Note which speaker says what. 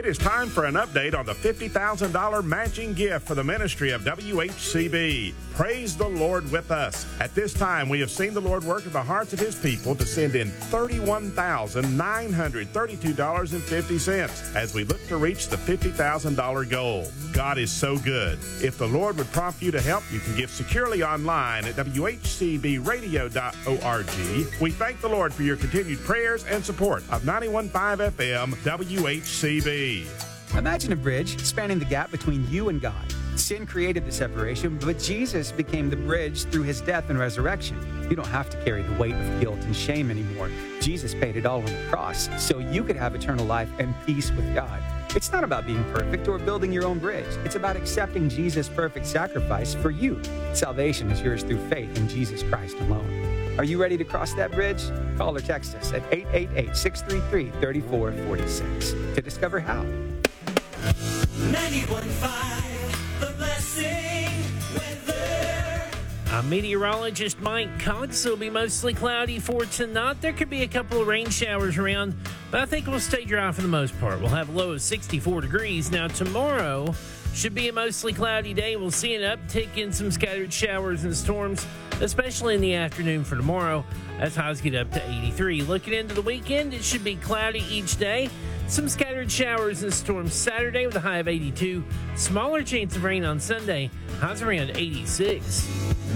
Speaker 1: is time for an update on the $50,000 matching gift for the ministry of WHCB. Praise the Lord with us. At this time, we have seen the Lord work in the hearts of His people to send in $31,932.50 as we look to reach the $50,000 goal. God is so good. If the Lord would prompt you to help, you can give securely online at WHCBradio.org. We thank the Lord for your continued prayers and support of 91.5 FM WHCB.
Speaker 2: Imagine a bridge spanning the gap between you and God. Sin created the separation, but Jesus became the bridge through His death and resurrection. You don't have to carry the weight of guilt and shame anymore. Jesus paid it all on the cross, so you could have eternal life and peace with God. It's not about being perfect or building your own bridge. It's about accepting Jesus' perfect sacrifice for you. Salvation is yours through faith in Jesus Christ alone. Are you ready to cross that bridge? Call or text us at 888-633-3446 to discover how.
Speaker 3: 91.5, The Blessing weather.
Speaker 4: I'm meteorologist Mike Cox. It'll be mostly cloudy for tonight. There could be a couple of rain showers around, but I think we'll stay dry for the most part. We'll have a low of 64 degrees. Now, tomorrow should be a mostly cloudy day. We'll see an uptick in some scattered showers and storms, especially in the afternoon for tomorrow, as highs get up to 83. Looking into the weekend, it should be cloudy each day. Some scattered showers and storms Saturday with a high of 82. Smaller chance of rain on Sunday, highs around 86.